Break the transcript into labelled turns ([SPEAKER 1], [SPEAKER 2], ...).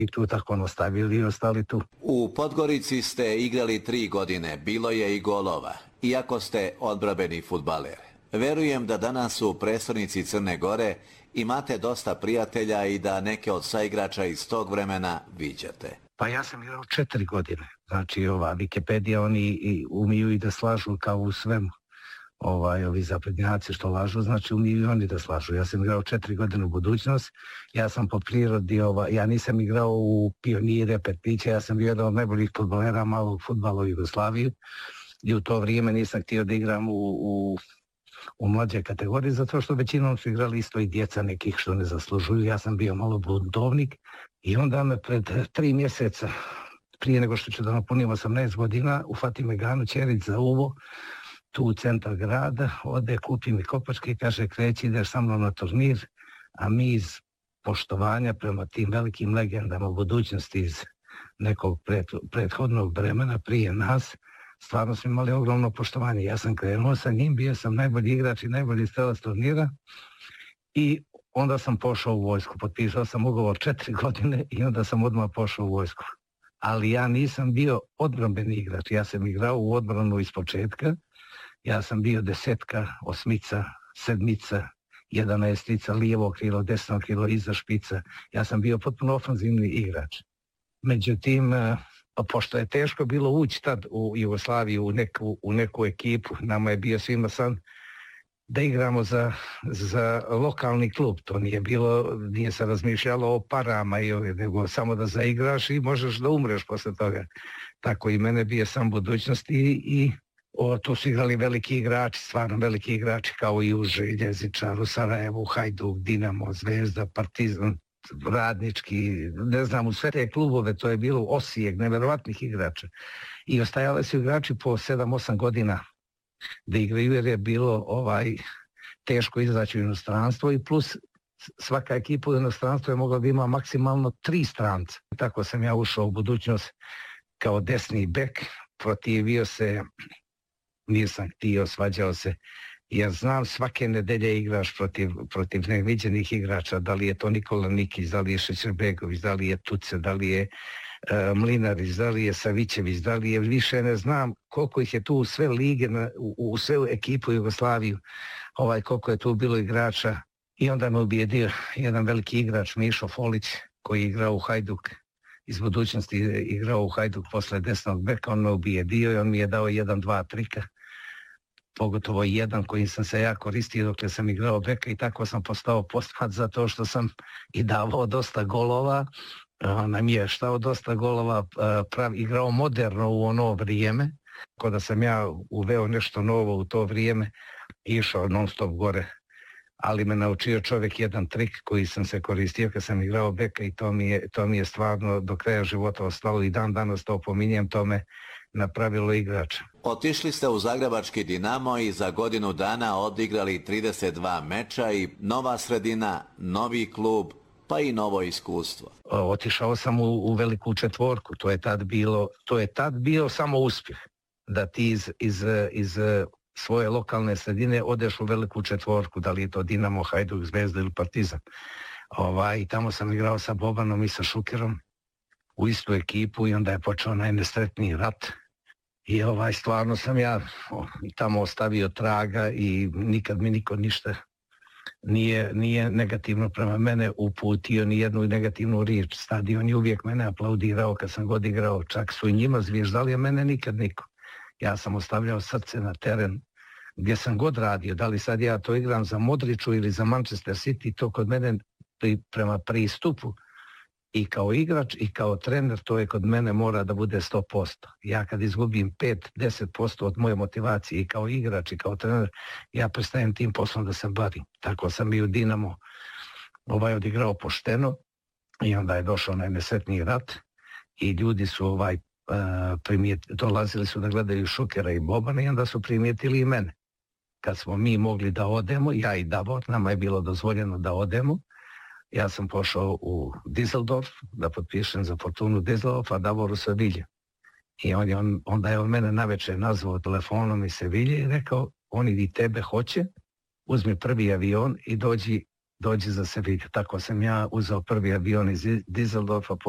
[SPEAKER 1] i tu tako nastavili i ostali tu.
[SPEAKER 2] U Podgorici ste igrali 3 godine, bilo je i golova, iako ste odbrambeni fudbaler. Verujem da danas u prestonici Crne Gore imate dosta prijatelja i da neke od saigrača iz tog vremena viđate.
[SPEAKER 1] Pa ja sam igrao 4 godine. Znači ova Wikipedija, oni umiju i da slažu kao u svemu. Ovi zaprednjaci što lažu, znači umiju i oni da slažu. Ja sam igrao 4 godine u budućnost. Ja sam po prirodi, ja nisam igrao u pionire, petpiće, ja sam bio jedan od najboljih fudbalera malog fudbala u Jugoslaviji. I u to vrijeme nisam htio da igram u mlađe kategorije, zato što većinom su igrali isto i djeca nekih što ne zaslužuju. Ja sam bio malo buntovnik i onda me pred 3 mjeseca, prije nego što ću da napunim 18 godina, uhvati me Gano Ćerić za uvo, tu u centar grada, ode, kupi mi kopačke i kaže kreći, ideš sa mnom na turnir, a mi iz poštovanja prema tim velikim legendama u budućnosti iz nekog prethodnog vremena prije nas, stvarno smo imali ogromno poštovanje. Ja sam krenuo sa njim, bio sam najbolji igrač i najbolji strelac turnira i onda sam pošao u vojsku. Potpisao sam ugovor 4 godine i onda sam odmah pošao u vojsku. Ali ja nisam bio odbrambeni igrač, ja sam igrao u odbranu iz početka. Ja sam bio 10, 8, 7, 11, lijevo krilo, desno krilo, iza špica. Ja sam bio potpuno ofanzivni igrač. Međutim, pošto je teško bilo ući tad u Jugoslaviju u neku ekipu, nama je bio svima san da igramo za lokalni klub. To nije se razmišljalo o parama, nego samo da zaigraš i možeš da umreš posle toga. Tako i mene bio sam budućnosti i tu su igrali veliki igrači, stvarno veliki igrači kao i u Željezničaru, Sarajevu, Hajduk, Dinamo, Zvezda, Partizan, Radnički, ne znam, u sve te klubove, to je bilo Osijek, neverovatnih igrača. I ostajali su igrači po 7-8 godina da igraju jer je bilo teško izaći u inostranstvo i plus svaka ekipa u inostranstvu je mogla da ima maksimalno 3 stranca. Tako sam ja ušao u budućnost kao desni bek, protivio se, nisam htio, svađao se. Ja znam, svake nedelje igraš protiv neviđenih igrača, da li je to Nikola Nikić, da li je Šećerbegović, da li je Tuce, da li je Mlinarić, da li je Savićević, da li je više ne znam koliko ih je tu u sve lige, u sve ekipu Jugoslaviju, koliko je tu bilo igrača. I onda me ubijedio jedan veliki igrač, Mišo Folić, koji je igrao u Hajduk, iz budućnosti igrao u Hajduk posle desnog beka, on me ubijedio i on mi je dao 1-2 trika. Pogotovo jedan kojim sam se ja koristio dok sam igrao beka i tako sam postao postmat zato što sam i davao dosta golova, namještao dosta golova, igrao moderno u ono vrijeme. Kada sam ja uveo nešto novo u to vrijeme, išao non stop gore, ali me naučio čovjek jedan trik koji sam se koristio kad sam igrao beka i to mi je stvarno do kraja života ostalo i dan danas to pominjem, to me napravilo igrača.
[SPEAKER 2] Otišli ste u Zagrebački Dinamo i za godinu dana odigrali 32 meča i nova sredina, novi klub, pa i novo iskustvo.
[SPEAKER 1] Otišao sam u veliku četvorku, to je tad bio samo uspjeh, da ti iz svoje lokalne sredine odeš u veliku četvorku, da li je to Dinamo, Hajduk, Zvezda ili Partizan. I tamo sam igrao sa Bobanom i sa Šukerom u istu ekipu i onda je počeo najnesretniji rat. I stvarno sam ja tamo ostavio traga i nikad mi niko ništa nije negativno prema mene uputio, ni jednu negativnu riječ. Stadion je uvijek mene aplaudirao kad sam god igrao, čak su i njima zvježdali, a mene nikad niko. Ja sam ostavljao srce na teren gdje sam god radio, da li sad ja to igram za Modriću ili za Manchester City, to kod mene prema pristupu i kao igrač i kao trener, to je kod mene mora da bude 100%. Ja kad izgubim 5-10% od moje motivacije i kao igrač i kao trener, ja prestajem tim poslom da se bavim. Tako sam i u Dinamo odigrao pošteno i onda je došao najnesretniji rat i ljudi su dolazili su da gledaju Šukera i Bobana i onda su primijetili i mene. Kad smo mi mogli da odemo, ja i Davor, nama je bilo dozvoljeno da odemo, ja sam pošao u Düsseldorf da potpišem za Fortunu Düsseldorf, a Davor u Sevilju. I onda je on mene navečer nazvao telefonom iz Sevilje i rekao, oni i tebe hoće, uzmi prvi avion i dođi za Sevilju. Tako sam ja uzeo prvi avion iz Düsseldorfa,